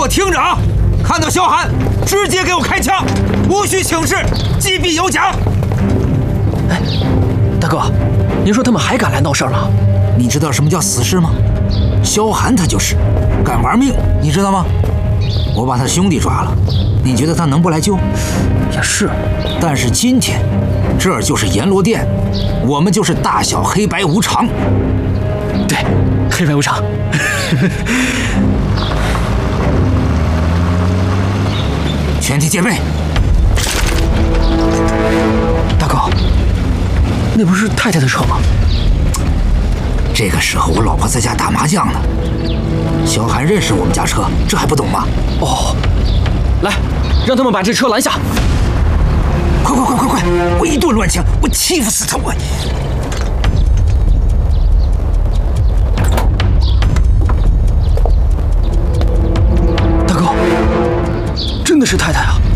听着啊！看到萧寒，直接给我开枪，无需请示，击毙有奖。 哎，大哥，您说他们还敢来闹事儿吗？ 你知道什么叫死士吗？萧寒他就是敢玩命，你知道吗？我把他兄弟抓了，你觉得他能不来救？ 也是， 但是今天，这儿就是阎罗殿，我们就是大小黑白无常。 对，黑白无常。 全体戒备。 大哥，那不是太太的车吗？ 这个时候我老婆在家打麻将呢。萧寒认识我们家车，这还不懂吗？ 哦，来，让他们把这车拦下。 快！我一顿乱枪，我欺负死他！我。 大哥，真的是太太啊！